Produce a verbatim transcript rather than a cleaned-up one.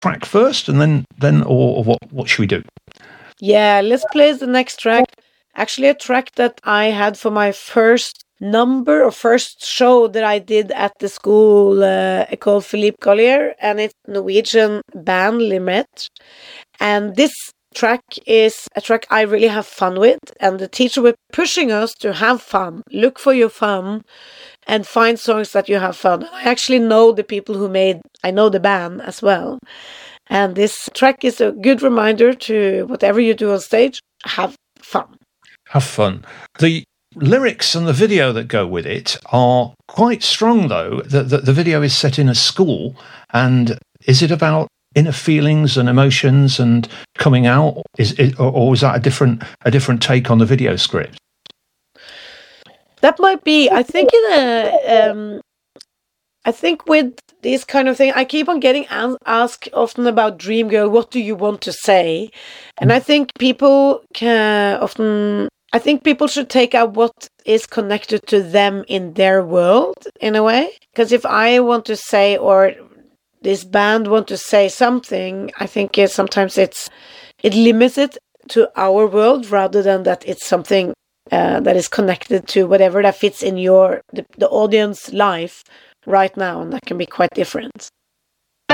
track first, and then then or, or what what should we do? Yeah, let's play the next track. Actually, a track that I had for my first number or first show that I did at the school uh, called Philippe Collier, and it's Norwegian band Limette. And this track is a track I really have fun with, and the teacher was pushing us to have fun, look for your fun, and find songs that you have fun. I actually know the people who made, I know the band as well. And this track is a good reminder to whatever you do on stage, have fun. Have fun. The lyrics and the video that go with it are quite strong, though. The, the, the video is set in a school, and is it about inner feelings and emotions and coming out? Is it, or, or is that a different a different take on the video script? That might be. I think in a, um, I think with this kind of thing, I keep on getting asked often about Dream Girl. What do you want to say? And I think people can often. I think people should take out what is connected to them in their world in a way. Because if I want to say, or this band want to say something, I think it, sometimes it's it limits it to our world rather than that it's something uh, that is connected to whatever that fits in your the, the audience life right now, and that can be quite different.